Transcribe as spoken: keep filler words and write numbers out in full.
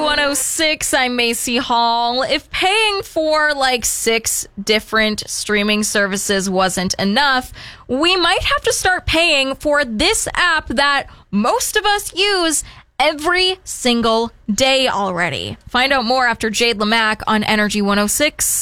one oh six, I'm Macy Hall. If paying for like six different streaming services wasn't enough, we might have to start paying for this app that most of us use every single day already. Find out more after Jade Lamack on Energy one oh six.